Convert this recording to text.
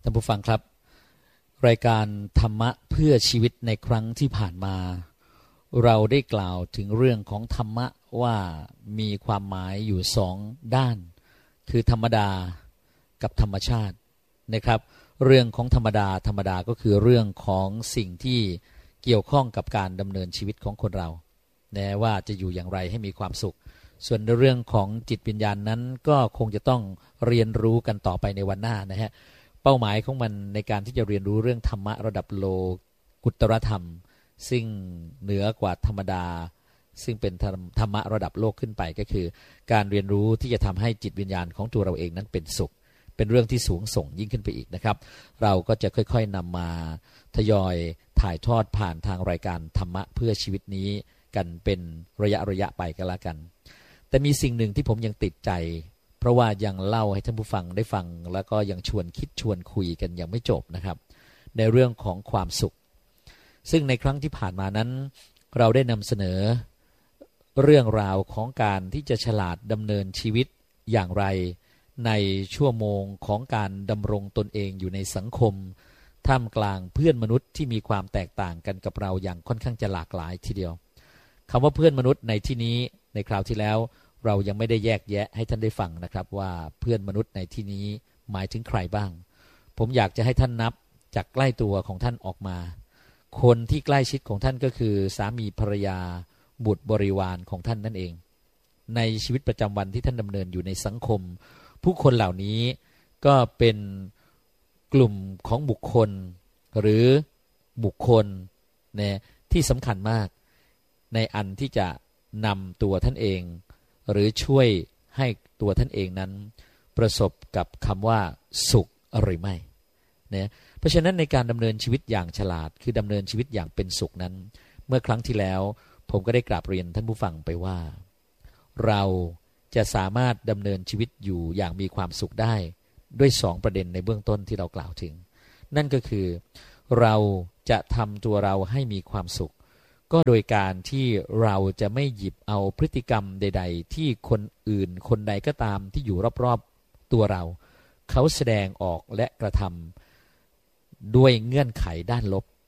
านผู้ฟังครับรายการธรรมะเพื่อชีวิตในครั้งที่ผ่านมาเราได้กล่าวถึงเรื่องของธรรมะว่ามีความหมายอยู่สองด้านคือธรรมดากับธรรมชาตินะครับเรื่องของธรรมดาก็คือเรื่องของสิ่งที่เกี่ยวข้องกับการดำเนินชีวิตของคนเรานะว่าจะอยู่อย่างไรให้มีความสุขส่วนเรื่องของจิตวิญญาณนั้นก็คงจะต้องเรียนรู้กันต่อไปในวันหน้านะฮะเป้าหมายของมันในการที่จะเรียนรู้เรื่องธรรมะระดับโลกุตรธรรมซึ่งเหนือกว่าธรรมดาซึ่งเป็นธรรมะระดับโลกขึ้นไปก็คือการเรียนรู้ที่จะทำให้จิตวิญญาณของตัวเราเองนั้นเป็นสุขเป็นเรื่องที่สูงส่งยิ่งขึ้นไปอีกนะครับเราก็จะค่อยๆนำมาทยอยถ่ายทอดผ่านทางรายการธรรมะเพื่อชีวิตนี้กันเป็นระยะไปก็แล้วกันแต่มีสิ่งหนึ่งที่ผมยังติดใจเพราะว่ายังเล่าให้ท่านผู้ฟังได้ฟังแล้วก็ยังชวนคิดชวนคุยกันยังไม่จบนะครับในเรื่องของความสุขซึ่งในครั้งที่ผ่านมานั้นเราได้นำเสนอเรื่องราวของการที่จะฉลาดดำเนินชีวิตอย่างไรในชั่วโมงของการดำรงตนเองอยู่ในสังคมท่ามกลางเพื่อนมนุษย์ที่มีความแตกต่างกันกับเราอย่างค่อนข้างจะหลากหลายทีเดียวคำว่าเพื่อนมนุษย์ในที่นี้ในคราวที่แล้วเรายังไม่ได้แยกแยะให้ท่านได้ฟังนะครับว่าเพื่อนมนุษย์ในที่นี้หมายถึงใครบ้างผมอยากจะให้ท่านนับจากใกล้ตัวของท่านออกมาคนที่ใกล้ชิดของท่านก็คือสามีภรรยาบุตรบริวารของท่านนั่นเองในชีวิตประจำวันที่ท่านดำเนินอยู่ในสังคมผู้คนเหล่านี้ก็เป็นกลุ่มของบุคคลหรือบุคคลเนี่ยที่สำคัญมากในอันที่จะนำตัวท่านเองหรือช่วยให้ตัวท่านเองนั้นประสบกับคำว่าสุขหรือไม่เนี่ยเพราะฉะนั้นในการดำเนินชีวิตอย่างฉลาดคือดำเนินชีวิตอย่างเป็นสุขนั้นเมื่อครั้งที่แล้วผมก็ได้กราบเรียนท่านผู้ฟังไปว่าเราจะสามารถดำเนินชีวิตอยู่อย่างมีความสุขได้ด้วยสองประเด็นในเบื้องต้นที่เรากล่าวถึงนั่นก็คือเราจะทำตัวเราให้มีความสุขก็โดยการที่เราจะไม่หยิบเอาพฤติกรรมใดๆที่คนอื่นคนใดก็ตามที่อยู่รอบๆตัวเราเขาแสดงออกและกระทำด้วยเงื่อนไขด้านลบ